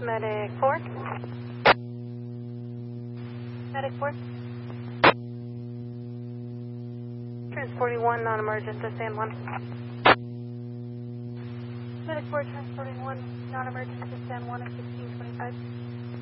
Medic 4. Medic 4. Transporting 1, non-emergent to San Juan. Medic 4, transporting 1, non-emergent to San Juan at 1625.